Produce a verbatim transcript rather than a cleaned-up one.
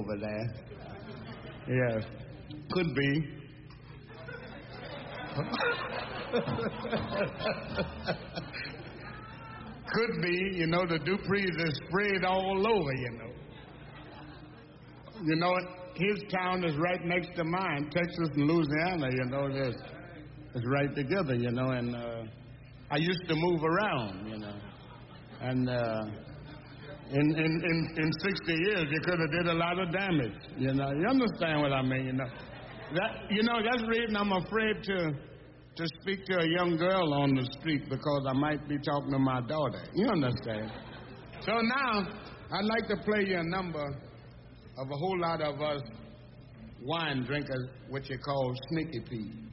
over there. Yes. Could be. Could be, you know, the Duprees is spread all over, you know. You know, his town is right next to mine. Texas and Louisiana, you know, it's, it's right together, you know, and uh, I used to move around, you know. And uh, in, in, in, in sixty years, you could have did a lot of damage, you know. You understand what I mean, you know. That, you know, that's the reason I'm afraid to, to speak to a young girl on the street, because I might be talking to my daughter. You understand? So now, I'd like to play you a number of a whole lot of us wine drinkers, what you call sneaky peas.